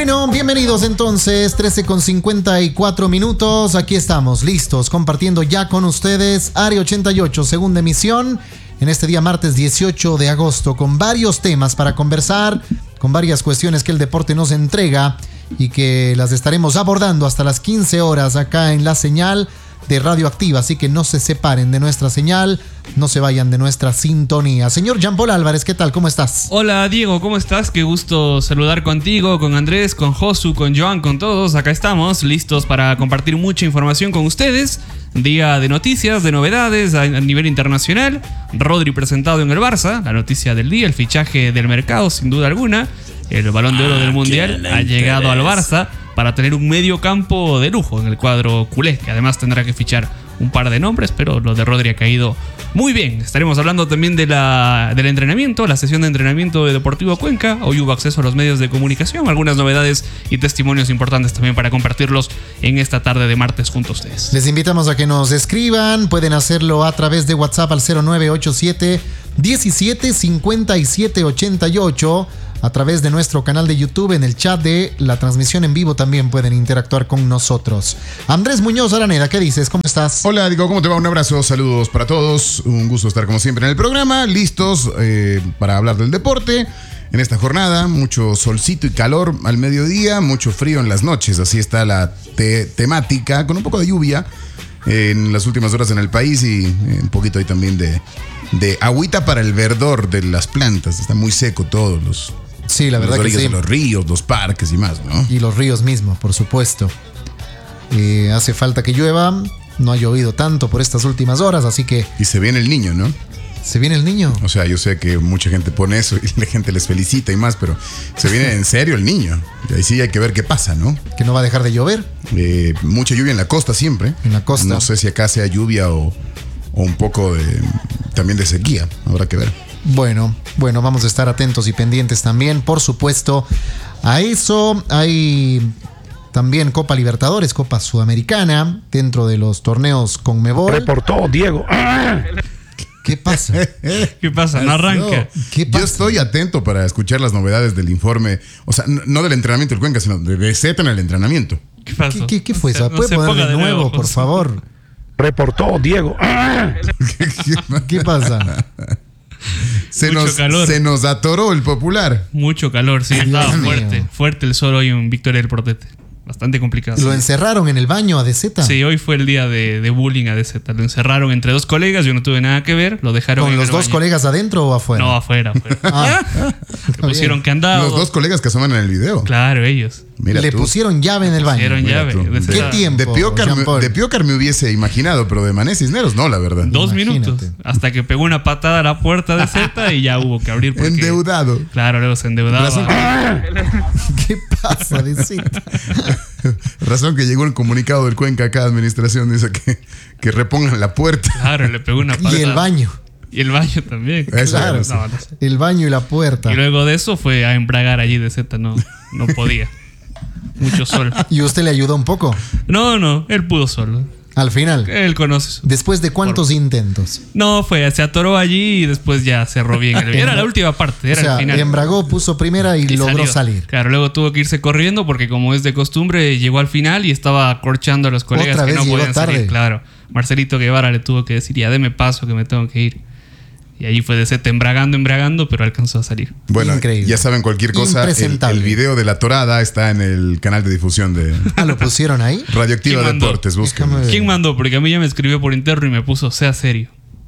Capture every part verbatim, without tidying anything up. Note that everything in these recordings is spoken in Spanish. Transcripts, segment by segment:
Bueno, bienvenidos entonces, trece con cincuenta y cuatro minutos, aquí estamos, listos, compartiendo ya con ustedes Área ochenta y ocho, segunda emisión, en este día martes dieciocho de agosto, con varios temas para conversar, con varias cuestiones que el deporte nos entrega y que las estaremos abordando hasta las quince horas acá en la señal de Radioactiva, así que no se separen de nuestra señal, no se vayan de nuestra sintonía. Señor Jean-Paul Álvarez, ¿qué tal? ¿Cómo estás? Hola Diego, ¿cómo estás? Qué gusto saludar contigo, con Andrés, con Josu, con Joan, con todos. Acá estamos, listos para compartir mucha información con ustedes. Día de noticias, de novedades a nivel internacional. Rodri presentado en el Barça, la noticia del día, el fichaje del mercado, sin duda alguna. El Balón de Oro del Mundial ha llegado al Barça para tener un medio campo de lujo en el cuadro culé, que además tendrá que fichar un par de nombres, pero lo de Rodri ha caído muy bien. Estaremos hablando también de la, del entrenamiento, la sesión de entrenamiento de Deportivo Cuenca. Hoy hubo acceso a los medios de comunicación, algunas novedades y testimonios importantes también para compartirlos en esta tarde de martes junto a ustedes. Les invitamos a que nos escriban, pueden hacerlo a través de WhatsApp al cero nueve ocho siete, diecisiete, cincuenta y siete, ochenta y ocho. A través de nuestro canal de YouTube, en el chat de la transmisión en vivo también pueden interactuar con nosotros. Andrés Muñoz Araneda, ¿qué dices? ¿Cómo estás? Hola, Diego, ¿cómo te va? Un abrazo, saludos para todos. Un gusto estar como siempre en el programa, listos eh, para hablar del deporte. En esta jornada, mucho solcito y calor al mediodía, mucho frío en las noches. Así está la te- temática, con un poco de lluvia en las últimas horas en el país y eh, un poquito ahí también de, de agüita para el verdor de las plantas. Está muy seco todos los... Sí, la verdad que sí. de los ríos, los parques y más, ¿no? Y los ríos mismos, por supuesto. Eh, hace falta que llueva. No ha llovido tanto por estas últimas horas, así que... Y se viene el niño, ¿no? ¿Se viene el niño? O sea, yo sé que mucha gente pone eso y la gente les felicita y más, pero se viene en serio el niño. Y ahí sí hay que ver qué pasa, ¿no? ¿Que no va a dejar de llover? Eh, mucha lluvia en la costa siempre. En la costa. No sé si acá sea lluvia o, o un poco de, también de sequía. Habrá que ver. Bueno, bueno, vamos a estar atentos y pendientes también, por supuesto, a eso. Hay también Copa Libertadores, Copa Sudamericana, dentro de los torneos Conmebol. Reportó Diego. ¿Qué pasa? ¿Qué pasa? No arranca. ¿Qué pasa? Yo estoy atento para escuchar las novedades del informe. O sea, no, no del entrenamiento del Cuenca, sino de B Z en el entrenamiento. ¿Qué pasó? ¿Qué, qué, qué fue O sea, eso? no ¿Puede se poner ponga de de nuevo, nuevo, por José. favor? Reportó Diego. ¿Qué pasa? Se Mucho nos, calor. se nos atoró el popular. Mucho calor, sí, estaba Dios mío. fuerte. Fuerte el sol hoy en Victoria del Portete. Bastante complicado. ¿Lo encerraron en el baño a D Z? Sí, hoy fue el día de, de bullying a D Z. Lo encerraron entre dos colegas, yo no tuve nada que ver, lo dejaron ¿Con en los el dos baño. colegas adentro o afuera? No, afuera, afuera. Ah, Le pusieron bien. candado. Los dos colegas que asoman en el video. Claro, ellos. Mira Le tú. pusieron llave en el baño. Pusieron Mira llave. tú. De De- ¿Qué esa- tiempo? De Piocar, me, Jean-Paul? de Piocar me hubiese imaginado, pero de Mané Cisneros no, la verdad. Dos Imagínate. minutos. Hasta que pegó una patada a la puerta de Z y ya hubo que abrir. Porque, Endeudado. Claro, luego se endeudaba. Razón ¿Qué pasa, D Z? Razón que llegó el comunicado del Cuenca acá, administración, dice que, que repongan la puerta. Claro, le pegó una patada. Y el baño. Y el baño también. Eso Claro. era, sí. No, no sé. El baño y la puerta. Y luego de eso fue a embragar allí de Z. No, no podía. Mucho sol. ¿Y usted le ayudó un poco? No, no, él pudo solo. Al final. Él conoce eso. ¿Después de cuántos intentos? No, fue, se atoró allí y después ya cerró bien. El, era la última parte, O era sea, el final. embragó, puso primera y, Y logró salió. salir. Claro, luego tuvo que irse corriendo porque como es de costumbre, llegó al final y estaba acorchando a los colegas Otra que vez no llegó podían tarde. salir. Claro, Marcelito Guevara le tuvo que decir, ya deme paso que me tengo que ir. Y allí fue de Z embragando, embragando, pero alcanzó a salir. Bueno, Increíble. ya saben, cualquier cosa, el, Impresentable. el video de la torada está en el canal de difusión de Ah, ¿lo pusieron ahí? Radioactiva ¿Quién mandó? Deportes. Búsquenlo. Déjame ver. ¿Quién mandó? Porque a mí ya me escribió por interno y me puso, sea serio.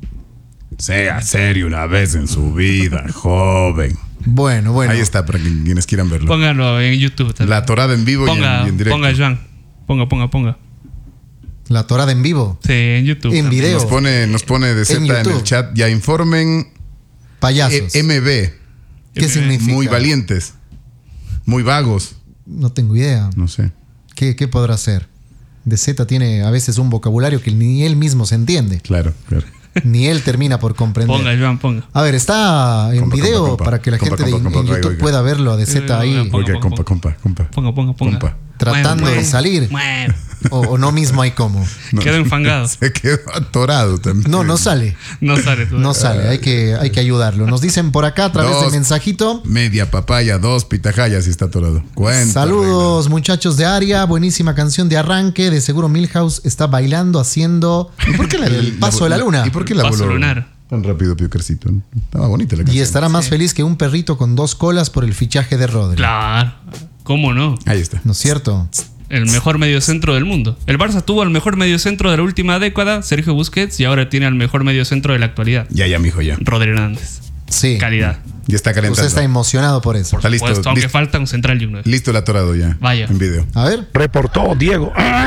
Sea serio una vez en su vida, joven. Bueno, bueno. Ahí está para que- quienes quieran verlo. Pónganlo en YouTube también. La torada en vivo y ponga, en, y en directo. ponga, Joan. Ponga, ponga, ponga. La torada en vivo. Sí, en YouTube. En también. video. Nos pone, nos pone de Z en, YouTube. el chat. Ya informen. Payasos. E- M B. ¿Qué M B. significa? Muy valientes. Muy vagos. No tengo idea. No sé. ¿Qué, qué podrá ser? D Z tiene a veces un vocabulario que ni él mismo se entiende. Claro, claro. Ni él termina por comprender. Ponga, Joan, ponga. A ver, está en Compa, video compa, compa. para que la Compa, gente de compa, en compa, YouTube oiga. pueda verlo a D Z Eh, ahí Ponga, Oiga, ponga, compa, compa, compa. Ponga, ponga, ponga. Compa. tratando Mueve, de salir. mueve. O, o no mismo hay cómo. No, Quedó enfangado. Se quedó atorado también. No, no sale. No sale todavía. No sale, hay que, hay que ayudarlo. Nos dicen por acá a través Dos. del mensajito. Media papaya, dos pitahayas y está atorado. Cuenta. Saludos, muchachos de Aria. Buenísima canción de arranque. De seguro Milhouse está bailando, haciendo. ¿Y por qué la del paso de la luna? ¿Y por qué la Paso voló lunar. tan rápido, Piocarcito? Estaba bonita la Y canción. estará más feliz que un perrito con dos colas por el fichaje de Rodri. Claro. ¿Cómo no? Ahí está. ¿No es cierto? El mejor mediocentro del mundo. El Barça tuvo al mejor mediocentro de la última década, Sergio Busquets, y ahora tiene al mejor mediocentro de la actualidad, Ya, ya, mijo, ya. Rodri Hernández. Sí. Calidad. Ya está calentando. Usted está emocionado por eso. Está listo. Puesto, aunque listo, falta un central y un nueve. listo el atorado ya. Vaya. En video. A ver. Reportó Diego.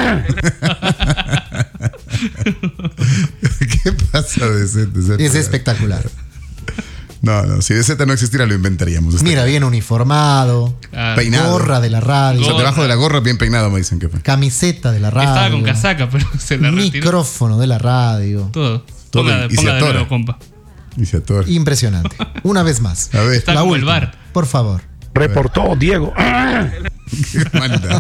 ¿Qué pasa de Z? De Z? Es espectacular. No, no. Si de Z no existiera, lo inventaríamos. Está Mira, bien uniformado. Ah, peinado. Gorra de la radio. O sea, Gorra. debajo de la gorra, bien peinado, me dicen que fue. Camiseta de la radio. Estaba con casaca, pero se la retiró. Micrófono de la radio. Todo. Todo Ponga, y se ponga de atora. nuevo, compa. Y se atora. Impresionante. Una vez más. A ver, Está La como el última, bar. por favor. Reportó Diego. qué maldad.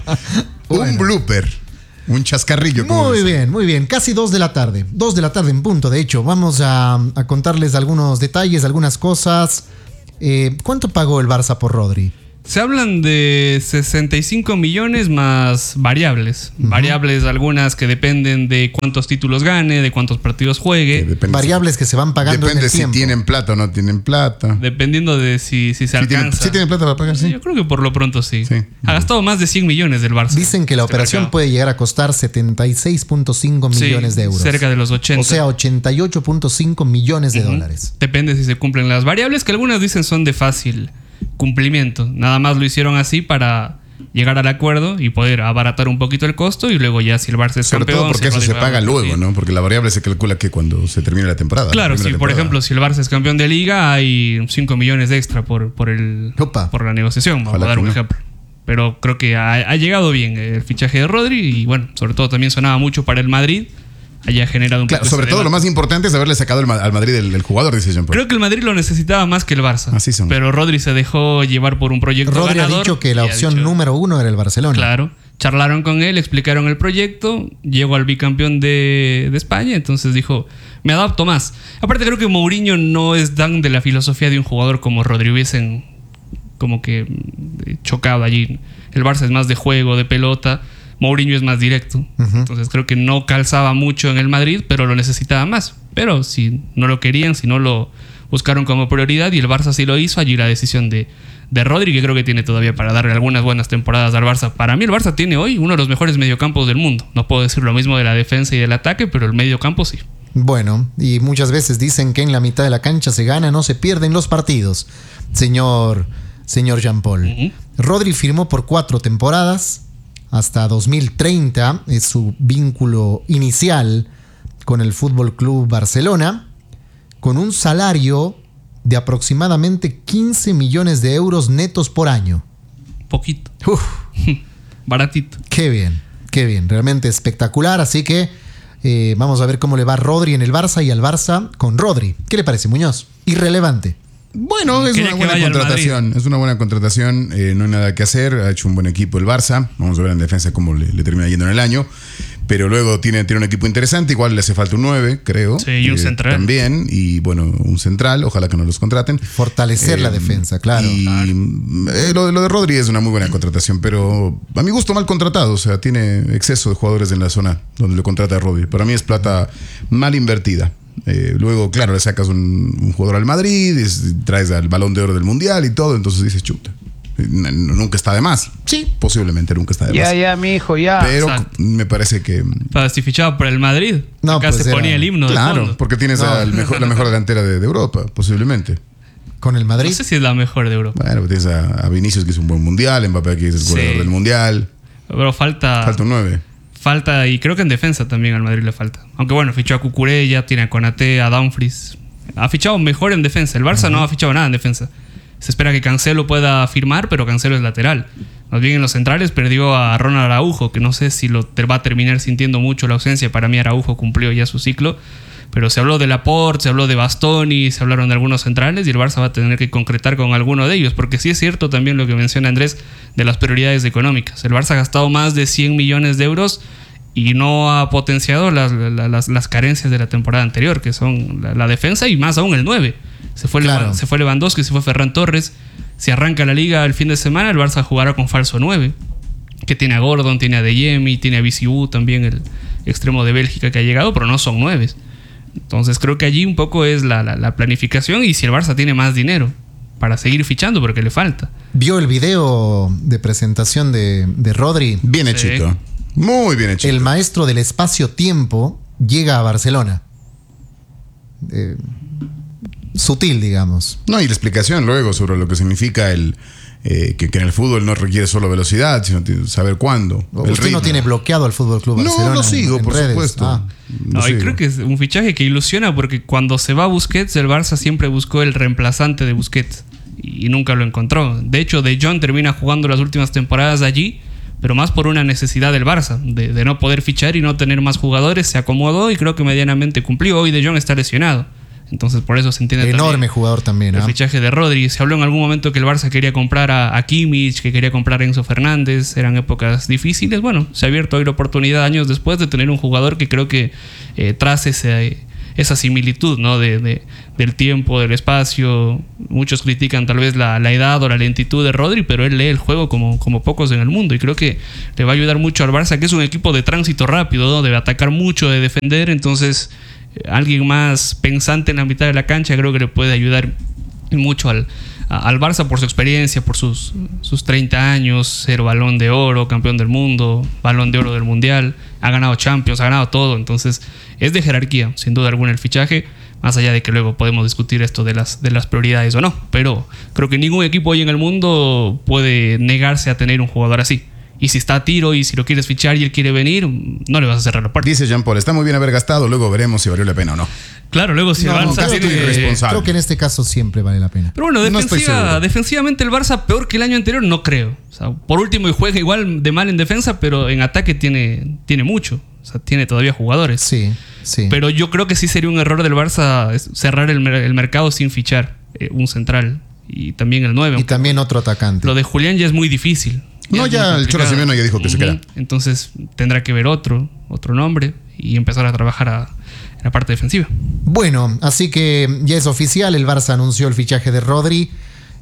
Un blooper. Un chascarrillo. como Muy dicen. bien, muy bien. Casi dos de la tarde. Dos de la tarde en punto, de hecho. Vamos a, a contarles algunos detalles, algunas cosas. Eh, ¿Cuánto pagó el Barça por Rodri? Se hablan de sesenta y cinco millones más variables. Uh-huh. Variables algunas que dependen de cuántos títulos gane, de cuántos partidos juegue. Que depende Variables si, que se van pagando Depende en el si tiempo. tienen plata o no tienen plata. Dependiendo de si, si se ¿Sí tienen, alcanza. ¿Sí tienen plata para pagar? Sí. Yo creo que por lo pronto sí. Sí. Ha gastado más de cien millones del Barça. Dicen que la este operación mercado. puede llegar a costar setenta y seis punto cinco Sí, millones de euros. cerca de los ochenta. O sea, ochenta y ocho punto cinco millones de uh-huh. dólares. Depende si se cumplen las variables, que algunas dicen son de fácil cumplimiento. Nada más lo hicieron así para llegar al acuerdo y poder abaratar un poquito el costo, y luego ya si el Barça es Sobre campeón... todo porque si eso se Rodri va paga a luego, competir. ¿no? Porque la variable se calcula que cuando se termine la temporada. Claro, la si primera por temporada. ejemplo, si el Barça es campeón de liga, hay cinco millones de extra por, por, el, Opa. por la negociación. Vamos Ojalá a dar que un no. ejemplo. Pero creo que ha, ha llegado bien el fichaje de Rodri, y bueno, sobre todo también sonaba mucho para el Madrid. Haya generado un Claro, poco sobre ese todo lo debate. más importante es haberle sacado el ma- al Madrid el, el jugador, dice Jean Paul. Creo que el Madrid lo necesitaba más que el Barça. Así son. Pero Rodri se dejó llevar por un proyecto Rodri ganador. ha dicho que la y ha opción dicho- número uno era el Barcelona. Claro. Charlaron con él, explicaron el proyecto, llegó al bicampeón de, de España, entonces dijo, me adapto más. Aparte creo que Mourinho no es tan de la filosofía de un jugador como Rodri, hubiesen como que chocado allí. El Barça es más de juego, de pelota, Mourinho es más directo. Uh-huh. Entonces creo que no calzaba mucho en el Madrid, pero lo necesitaba más. Pero si no lo querían, si no lo buscaron como prioridad y el Barça sí lo hizo, allí la decisión de, de Rodri, que creo que tiene todavía para darle algunas buenas temporadas al Barça. Para mí el Barça tiene hoy uno de los mejores mediocampos del mundo. No puedo decir lo mismo de la defensa y del ataque, pero el mediocampo sí. Bueno, y muchas veces dicen que en la mitad de la cancha se gana, no se pierden los partidos, señor, señor Jean Paul. Uh-huh. Rodri firmó por cuatro temporadas, hasta dos mil treinta, es su vínculo inicial con el Fútbol Club Barcelona, con un salario de aproximadamente quince millones de euros netos por año. Poquito. Uf, baratito. Qué bien, qué bien, realmente espectacular, así que eh, vamos a ver cómo le va a Rodri en el Barça y al Barça con Rodri. ¿Qué le parece, Muñoz? Irrelevante. Bueno, es Quería una que buena vaya al contratación. Es una buena contratación. Eh, no hay nada que hacer. Ha hecho un buen equipo el Barça. Vamos a ver en defensa cómo le, le termina yendo en el año. Pero luego tiene, tiene un equipo interesante. Igual le hace falta un nueve, creo. Sí, y un eh, central. También. Y bueno, un central. Ojalá que no los contraten. Fortalecer Eh, la defensa, claro. Y eh, lo, lo de Rodri es una muy buena contratación. Pero a mi gusto mal contratado. O sea, tiene exceso de jugadores en la zona donde lo contrata a Rodri. Para mí es plata mal invertida. Eh, luego, claro, le sacas un, un jugador al Madrid, es, traes al Balón de Oro del Mundial y todo, entonces dices, chuta, n- nunca está de más. Sí, posiblemente nunca está de Ya, más. ya, mi hijo, ya. Pero Exacto. me parece que... Para si fichaba por el Madrid. No, Acá pues se era- ponía el himno de Claro, fondo. porque tienes No. al mejor, la mejor delantera de, de Europa, posiblemente. Con el Madrid. No sé si es la mejor de Europa. Bueno, tienes a, a Vinicius, que es un buen Mundial, Mbappé, que es el Sí. goleador del Mundial. Pero falta... Falta un nueve. Falta, y creo que en defensa también al Madrid le falta. Aunque bueno, fichó a Cucurella, tiene a Konaté, a Dumfries. Ha fichado mejor en defensa. El Barça uh-huh. no ha fichado nada en defensa. Se espera que Cancelo pueda firmar, pero Cancelo es lateral. Más bien en los centrales perdió a Ronald Araujo, que no sé si lo te va a terminar sintiendo mucho la ausencia. Para mí Araujo cumplió ya su ciclo. Pero se habló de Laporte, se habló de Bastoni, se hablaron de algunos centrales y el Barça va a tener que concretar con alguno de ellos, porque sí es cierto también lo que menciona Andrés de las prioridades económicas. El Barça ha gastado más de cien millones de euros y no ha potenciado las, las, las carencias de la temporada anterior, que son la, la defensa y más aún el nueve. Se fue, claro. Levan, se fue Lewandowski, se fue Ferran Torres. Si arranca la liga el fin de semana, el Barça jugará con falso nueve, que tiene a Gordon, tiene a Deyemi, tiene a Bisiou, también el extremo de Bélgica que ha llegado, pero no son nueves. Entonces creo que allí un poco es la, la, la planificación y si el Barça tiene más dinero para seguir fichando porque le falta. ¿Vio el video de presentación de, de Rodri? Bien Sí. hechito. Muy bien hechito. El maestro del espacio-tiempo llega a Barcelona. Eh, sutil, digamos. No, y la explicación luego sobre lo que significa el eh, que, que en el fútbol no requiere solo velocidad, sino saber cuándo. el Usted ritmo. no tiene bloqueado al Fútbol Club Barcelona. No, lo en- sigo, en por redes. supuesto. Ah. Lo No, y sigo. creo que es un fichaje que ilusiona porque cuando se va Busquets, el Barça siempre buscó el reemplazante de Busquets y nunca lo encontró. De hecho, De Jong termina jugando las últimas temporadas allí, pero más por una necesidad del Barça, de, de no poder fichar y no tener más jugadores. Se acomodó y creo que medianamente cumplió. Hoy De Jong está lesionado, entonces por eso se entiende Enorme también jugador también. el ¿ah? fichaje de Rodri. Se habló en algún momento que el Barça quería comprar a, a Kimmich, que quería comprar a Enzo Fernández. Eran épocas difíciles. Bueno, se ha abierto hoy la oportunidad años después de tener un jugador que creo que eh, traza ese, esa similitud, ¿no? de, de, del tiempo, del espacio. Muchos critican tal vez la, la edad o la lentitud de Rodri, pero él lee el juego como, como pocos en el mundo y creo que le va a ayudar mucho al Barça, que es un equipo de tránsito rápido, ¿no? De atacar mucho, de defender. Entonces alguien más pensante en la mitad de la cancha creo que le puede ayudar mucho al, a, al Barça por su experiencia, por sus, sus treinta años, ser balón de oro, campeón del mundo, balón de oro del mundial, ha ganado Champions, ha ganado todo, entonces es de jerarquía, sin duda alguna el fichaje, más allá de que luego podemos discutir esto de las, de las prioridades o no, pero creo que ningún equipo hoy en el mundo puede negarse a tener un jugador así. Y si está a tiro y si lo quieres fichar y él quiere venir, no le vas a cerrar la puerta. Dice Jean Paul, está muy bien haber gastado, luego veremos si valió la pena o no. Claro, luego si No, el no, Barça creo tiene... que irresponsable. Creo que en este caso siempre vale la pena. Pero bueno, No estoy defensiva, seguro. defensivamente el Barça peor que el año anterior, no creo. O sea, por último, y juega igual de mal en defensa, pero en ataque tiene, tiene mucho. O sea, tiene todavía jugadores. Sí, sí. Pero yo creo que sí sería un error del Barça cerrar el, mer- el mercado sin fichar eh, un central. Y también el nueve. y también otro atacante. Lo de Julián ya es muy difícil. No, es ya muy el complicado. Cholo Simeone ya dijo que se Ujú. queda. Entonces tendrá que ver otro, otro nombre y empezar a trabajar a- en la parte defensiva. Bueno, así que ya es oficial, el Barça anunció el fichaje de Rodri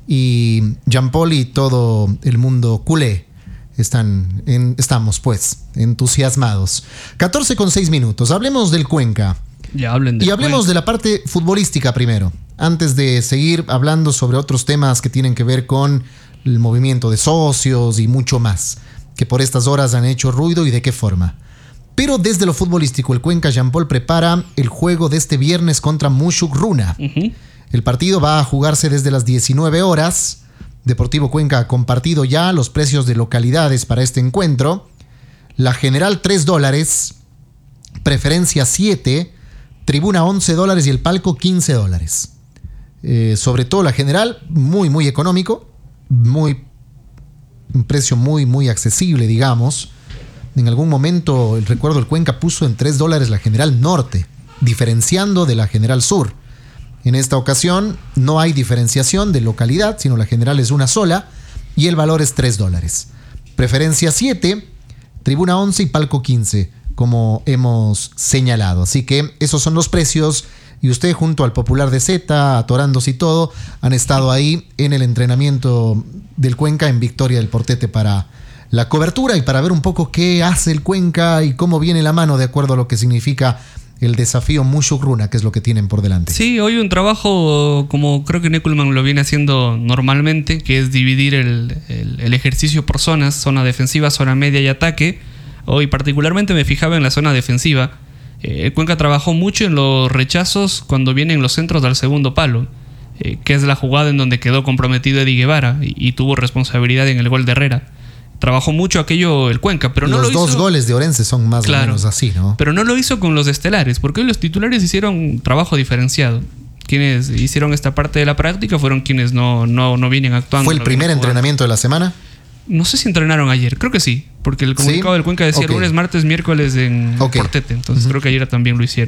y Jean Paul y todo el mundo culé están en, estamos pues entusiasmados. catorce con seis minutos, hablemos del Cuenca Ya hablen de y hablemos de la parte futbolística primero, antes de seguir hablando sobre otros temas que tienen que ver con el movimiento de socios y mucho más, que por estas horas han hecho ruido y de qué forma. Pero desde lo futbolístico, el Cuenca Jean Paul prepara el juego de este viernes contra Mushuk Runa. Ujú. El partido va a jugarse desde las diecinueve horas. Deportivo Cuenca ha compartido ya los precios de localidades para este encuentro. La general tres dólares, preferencia siete, tribuna once dólares y el palco quince dólares. Eh, sobre todo la general, muy, muy económico, muy, un precio muy, muy accesible, digamos. En algún momento, el recuerdo, el Cuenca puso en tres dólares la general norte, diferenciando de la general sur. En esta ocasión no hay diferenciación de localidad, sino la general es una sola y el valor es tres dólares. Preferencia siete, tribuna once y palco quince, como hemos señalado. Así que esos son los precios y usted junto al Popular de Z, a Torandos y todo, han estado ahí en el entrenamiento del Cuenca en Victoria del Portete para la cobertura y para ver un poco qué hace el Cuenca y cómo viene la mano de acuerdo a lo que significa el desafío Mushuk Runa, que es lo que tienen por delante. Sí, hoy un trabajo como creo que Neckelman lo viene haciendo normalmente, que es dividir el, el, el ejercicio por zonas, zona defensiva, zona media y ataque. Hoy particularmente me fijaba en la zona defensiva. Eh, el Cuenca trabajó mucho en los rechazos cuando vienen los centros del segundo palo, eh, que es la jugada en donde quedó comprometido Eddie Guevara y, y tuvo responsabilidad en el gol de Herrera. Trabajó mucho aquello el Cuenca, pero no los lo hizo... dos goles de Orense son más Claro. o menos así, ¿no? Pero no lo hizo con los estelares, porque hoy los titulares hicieron trabajo diferenciado. Quienes hicieron esta parte de la práctica fueron quienes no, no, no vienen actuando. ¿Fue el no primer vienen jugando. entrenamiento de la semana? No sé si entrenaron ayer, creo que sí, porque el comunicado ¿Sí? del Cuenca decía Ok. lunes, martes, miércoles en Ok. Portete, entonces Ujú. creo que ayer también lo hicieron.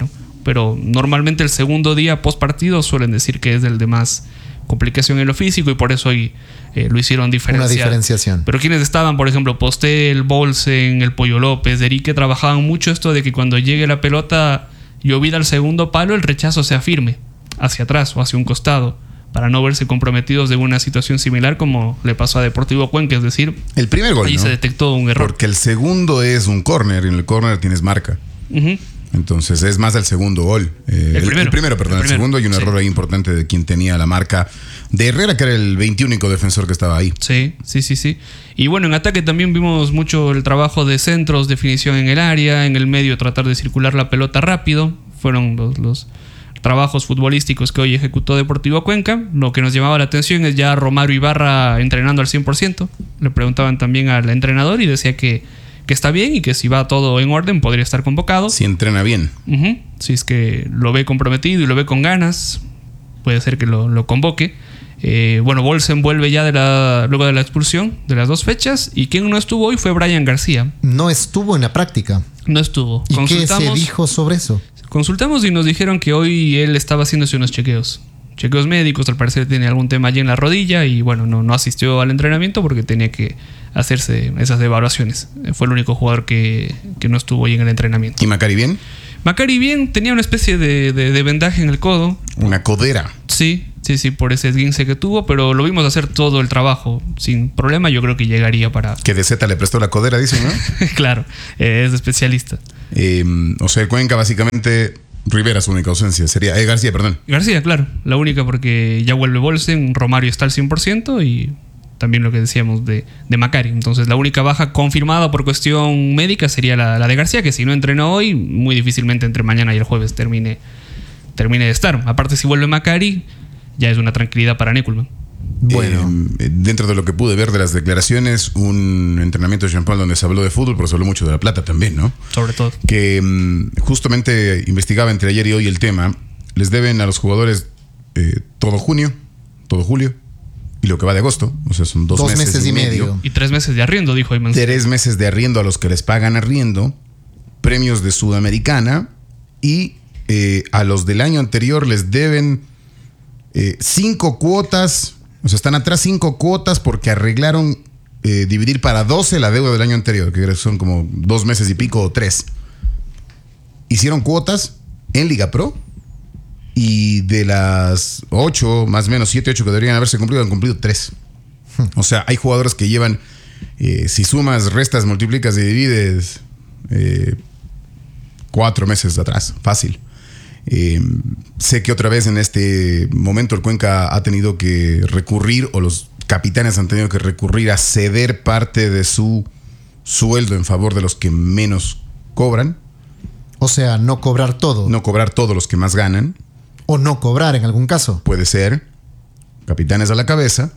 pero normalmente el segundo día post partido suelen decir que es el de más complicación en lo físico y por eso hoy eh, lo hicieron diferenciar. Una diferenciación. Pero quienes estaban, por ejemplo, Postel, Bolsen, el Pollo López, Derique, trabajaban mucho esto de que cuando llegue la pelota llovida al segundo palo, el rechazo sea firme, hacia atrás o hacia un costado, para no verse comprometidos de una situación similar como le pasó a Deportivo Cuenca, es decir, El primer gol, ahí ¿no? se detectó un error. Porque el segundo es un córner y en el córner tienes marca. Ujú. Entonces es más el segundo gol. Eh, El primero. el primero, perdón, El el, primero, segundo y un sí. error ahí importante de quien tenía la marca de Herrera, que era el veintiúnico defensor que estaba ahí. Sí, sí, sí, sí. Y bueno, en ataque también vimos mucho el trabajo de centros, definición en el área, en el medio tratar de circular la pelota rápido. Fueron los, los trabajos futbolísticos que hoy ejecutó Deportivo Cuenca. Lo que nos llamaba la atención es ya Romario Ibarra entrenando al cien por ciento. Le preguntaban también al entrenador y decía que, que está bien y que si va todo en orden podría estar convocado. Si entrena bien. Uh-huh. Si es que lo ve comprometido y lo ve con ganas, puede ser que lo, lo convoque. Eh, bueno, Bolsen vuelve ya de la, luego de la expulsión de las dos fechas. Y quien no estuvo hoy fue Brian García. No estuvo en la práctica. No estuvo. ¿Y qué se dijo sobre eso? Consultamos y nos dijeron que hoy él estaba haciéndose unos chequeos. Chequeos médicos, al parecer tiene algún tema allí en la rodilla y bueno, no, no asistió al entrenamiento porque tenía que hacerse esas evaluaciones. Fue el único jugador que, que no estuvo hoy en el entrenamiento. ¿Y Macari bien? Macari bien, tenía una especie de, de, de vendaje en el codo. Una codera. Sí, sí, sí, por ese esguince que tuvo, pero lo vimos hacer todo el trabajo sin problema. Yo creo que llegaría para... Que de Z le prestó la codera, dicen, ¿no? Claro, eh, es especialista. Eh, o sea, el Cuenca básicamente... Rivera su única ausencia. Sería... Eh, García, perdón. García, claro. La única porque ya vuelve Bolsen, Romario está al cien por ciento y también lo que decíamos de, de Macari. Entonces la única baja confirmada por cuestión médica sería la, la de García, que si no entrenó hoy, muy difícilmente entre mañana y el jueves termine, termine de estar. Aparte, si vuelve Macari, ya es una tranquilidad para Neckelmann. Bueno, Eh, dentro de lo que pude ver de las declaraciones, un entrenamiento de Jean Paul donde se habló de fútbol, pero se habló mucho de La Plata también, ¿no? Sobre todo. Que mm, justamente investigaba entre ayer y hoy el tema. Les deben a los jugadores eh, todo junio, todo julio y lo que va de agosto. O sea, son dos, Dos meses, meses y y medio. medio. Y tres meses de arriendo, dijo Ayman. Tres meses de arriendo a los que les pagan arriendo, premios de Sudamericana y eh, a los del año anterior les deben eh, cinco cuotas. O sea, están atrás cinco cuotas porque arreglaron eh, dividir para doce la deuda del año anterior, que son como dos meses y pico o tres. Hicieron cuotas en Liga Pro y de las ocho, más o menos siete, ocho que deberían haberse cumplido, han cumplido tres. O sea, hay jugadores que llevan, eh, si sumas, restas, multiplicas y divides, eh, cuatro meses atrás, fácil. Eh, sé que otra vez en este momento el Cuenca ha tenido que recurrir, o los capitanes han tenido que recurrir a ceder parte de su sueldo en favor de los que menos cobran. o sea, no cobrar todo. No cobrar todos los que más ganan. O no cobrar en algún caso. Puede ser. Capitanes a la cabeza.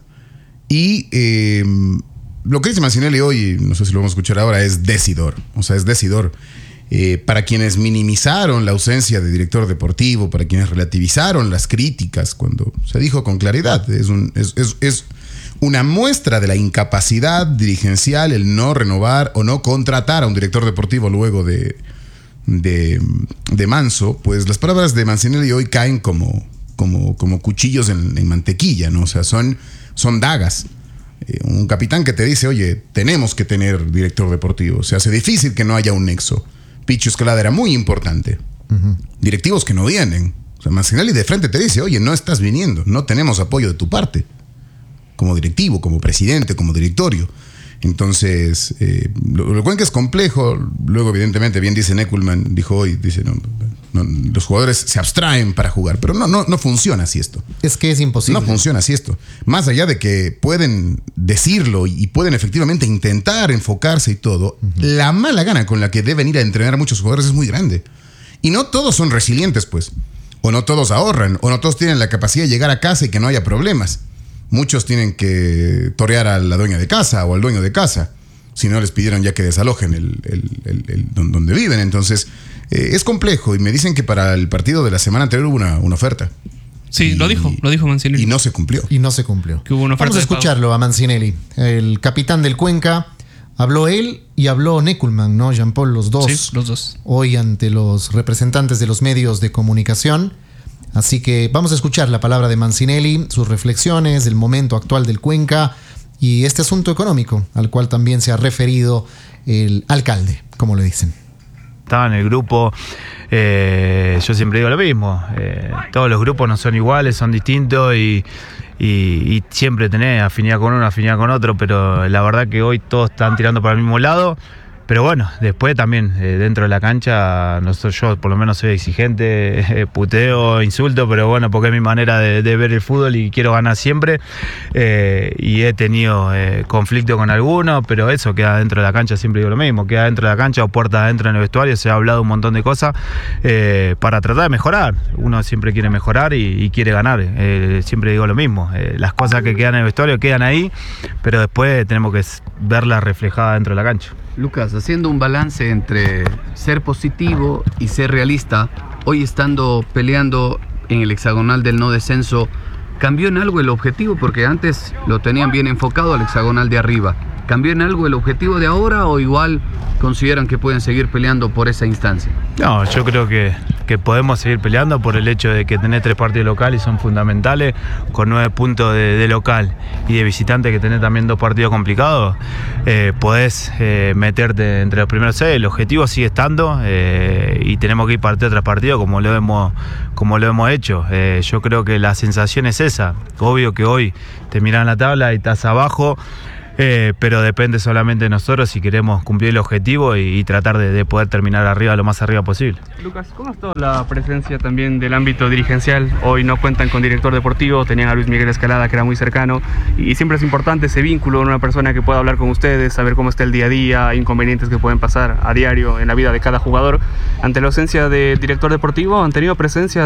Y eh, lo que dice Mancinelli hoy, no sé si lo vamos a escuchar ahora, es decidor. O sea, es decidor. Eh, para quienes minimizaron la ausencia de director deportivo, para quienes relativizaron las críticas, cuando se dijo con claridad, es, un, es, es, es una muestra de la incapacidad dirigencial el no renovar o no contratar a un director deportivo luego de, de, de Manso. Pues las palabras de Mancinelli hoy caen como, como, como cuchillos en, en mantequilla, ¿no? O sea, son, son dagas. Eh, un capitán que te dice, oye, tenemos que tener director deportivo. Se hace difícil que no haya un nexo. Pichu Escalada era muy importante. Uh-huh. Directivos que no vienen. O sea, Mancinelli de frente te dice, oye, no estás viniendo, no tenemos apoyo de tu parte. Como directivo, como presidente, como directorio. Entonces, eh, lo, lo Cuenca es complejo. Luego, evidentemente, bien dice Neckelmann, dijo hoy, dice, no, no, los jugadores se abstraen para jugar. Pero no, no, no funciona así esto. Es que es imposible. No funciona así esto. Más allá de que pueden decirlo y pueden efectivamente intentar enfocarse y todo, uh-huh. la mala gana con la que deben ir a entrenar a muchos jugadores es muy grande. Y no todos son resilientes, pues. O no todos ahorran, o no todos tienen la capacidad de llegar a casa y que no haya problemas. Muchos tienen que torear a la dueña de casa o al dueño de casa. Si no, les pidieron ya que desalojen el, el, el, el, el donde viven. Entonces, eh, es complejo. Y me dicen que para el partido de la semana anterior hubo una, una oferta. Sí, y, lo dijo, lo dijo Mancinelli. Y no se cumplió. Y no se cumplió. Que hubo una oferta. Vamos a escucharlo a Mancinelli, el capitán del Cuenca, Habló él y habló Neckelmann, ¿no? Jean-Paul, los dos. Sí, los dos. Hoy ante los representantes de los medios de comunicación. Así que vamos a escuchar la palabra de Mancinelli, sus reflexiones, el momento actual del Cuenca y este asunto económico al cual también se ha referido el alcalde, como le dicen. Estaba en el grupo, eh, yo siempre digo lo mismo, eh, todos los grupos no son iguales, son distintos y, y, y siempre tenés afinidad con uno, afinidad con otro, pero la verdad que hoy todos están tirando para el mismo lado. Pero bueno, después también eh, dentro de la cancha, nosotros, yo por lo menos soy exigente, eh, puteo, insulto, pero bueno, porque es mi manera de, de ver el fútbol y quiero ganar siempre. Eh, y he tenido eh, conflicto con algunos, pero eso queda dentro de la cancha, siempre digo lo mismo, queda dentro de la cancha o puerta adentro en el vestuario, se ha hablado un montón de cosas eh, para tratar de mejorar. Uno siempre quiere mejorar y, y quiere ganar, eh, siempre digo lo mismo, eh, las cosas que quedan en el vestuario quedan ahí, pero después tenemos que verlas reflejadas dentro de la cancha. Lucas, haciendo un balance entre ser positivo y ser realista, hoy estando peleando en el hexagonal del no descenso, ¿cambió en algo el objetivo? Porque antes lo tenían bien enfocado al hexagonal de arriba. ¿Cambió en algo el objetivo de ahora o igual consideran que pueden seguir peleando por esa instancia? No, yo creo que, que podemos seguir peleando por el hecho de que tenés tres partidos locales y son fundamentales, con nueve puntos de, de local y de visitante que tenés también dos partidos complicados, eh, podés eh, meterte entre los primeros seis, el objetivo sigue estando eh, y tenemos que ir partido tras partido como lo hemos, como lo hemos hecho. Eh, yo creo que la sensación es esa, obvio que hoy te miran la tabla y estás abajo, Eh, pero depende solamente de nosotros si queremos cumplir el objetivo y, y tratar de, de poder terminar arriba lo más arriba posible. Lucas, ¿cómo está la presencia también del ámbito dirigencial? Hoy no cuentan con director deportivo, tenían a Luis Miguel Escalada, que era muy cercano, y siempre es importante ese vínculo, una persona que pueda hablar con ustedes, saber cómo está el día a día, inconvenientes que pueden pasar a diario en la vida de cada jugador. Ante la ausencia de director deportivo, ¿han tenido presencia